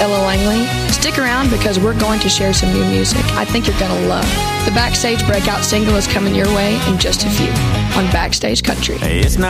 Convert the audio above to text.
Ella Langley. Stick around because we're going to share some new music I think you're going to love. The Backstage breakout single is coming your way in just a few on Backstage Country. It's not